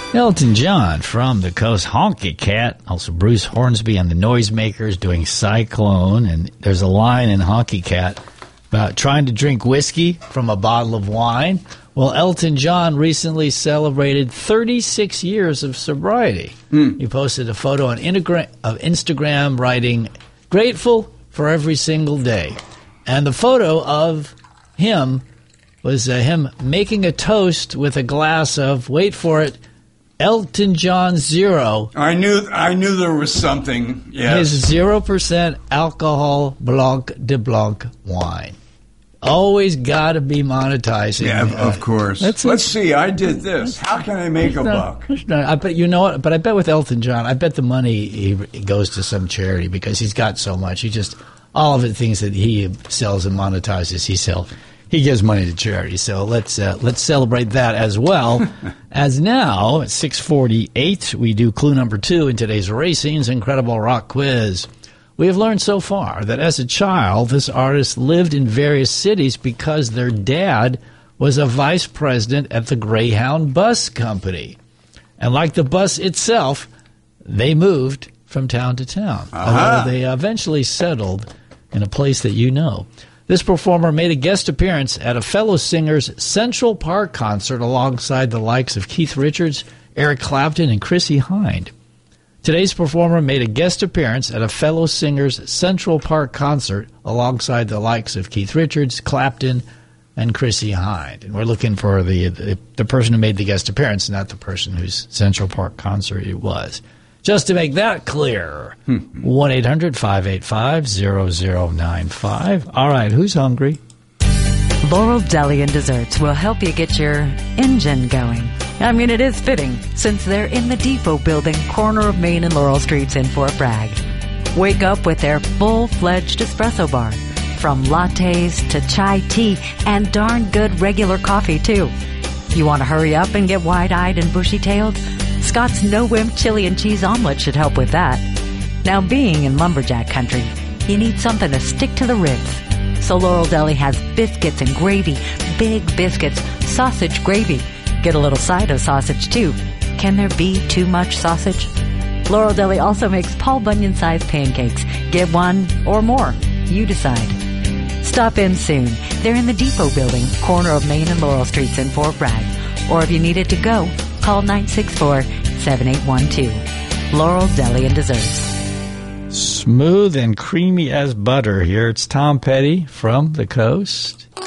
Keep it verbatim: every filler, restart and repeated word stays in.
Elton John from the Coast, Honky Cat. Also Bruce Hornsby and the Noisemakers doing Cyclone. And there's a line in Honky Cat about trying to drink whiskey from a bottle of wine. Well, Elton John recently celebrated thirty-six years of sobriety. Mm. He posted a photo on Integra- of Instagram writing, "Grateful for every single day." And the photo of him was uh, him making a toast with a glass of, wait for it, Elton John Zero. I knew I knew there was something, yes. His zero percent alcohol Blanc de Blanc wine. Always got to be monetizing. Yeah, of, of course. Let's a, see, I did this. How can I make a not, buck? Not, I bet, you know what, but I bet with Elton John, I bet the money he, he goes to some charity because he's got so much. He just, all of the things that he sells and monetizes, he sells. He gives money to charity, so let's uh, let's celebrate that as well. As now, at six forty-eight, we do clue number two in today's Racing's Incredible Rock Quiz. We have learned so far that as a child, this artist lived in various cities because their dad was a vice president at the Greyhound Bus Company. And like the bus itself, they moved from town to town, uh-huh. although they eventually settled in a place that you know. This performer made a guest appearance at a fellow singer's Central Park concert alongside the likes of Keith Richards, Eric Clapton, and Chrissie Hynde. Today's performer made a guest appearance at a fellow singer's Central Park concert alongside the likes of Keith Richards, Clapton, and Chrissie Hynde. And we're looking for the, the the person who made the guest appearance, not the person whose Central Park concert it was. Just to make that clear, one eight hundred five eight five zero zero nine five. All right, who's hungry? Laurel Deli and Desserts will help you get your engine going. I mean, it is fitting, since they're in the Depot Building, corner of Main and Laurel Streets in Fort Bragg. Wake up with their full-fledged espresso bar, from lattes to chai tea and darn good regular coffee, too. You want to hurry up and get wide-eyed and bushy-tailed? Scott's no-whim chili and cheese omelet should help with that. Now, being in lumberjack country, you need something to stick to the ribs. So Laurel Deli has biscuits and gravy, big biscuits, sausage gravy. Get a little side of sausage, too. Can there be too much sausage? Laurel Deli also makes Paul Bunyan-sized pancakes. Get one or more. You decide. Stop in soon. They're in the Depot Building, corner of Main and Laurel Streets in Fort Bragg. Or if you need it to go, call nine six four, seven eight one two. Laurel Deli and Desserts. Smooth and creamy as butter here. It's Tom Petty from the Coast.